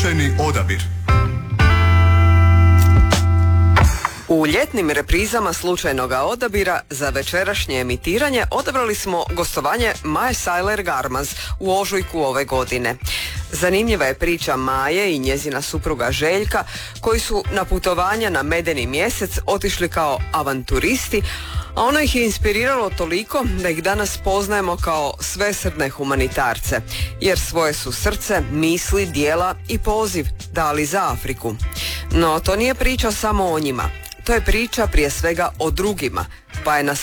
Slučajni odabir. U ljetnim reprizama slučajnoga odabira za večerašnje emitiranje odabrali smo gostovanje Maje Sajler-Garmaz u ožujku ove godine. Zanimljiva je priča Maje i njezina supruga Željka koji su na putovanja na medeni mjesec otišli kao avanturisti, a ono ih je inspiriralo toliko da ih danas poznajemo kao svesrdne humanitarce, jer svoje su srce, misli, djela i poziv dali za Afriku. No, to nije priča samo o njima. To je priča prije svega o drugima, pa je na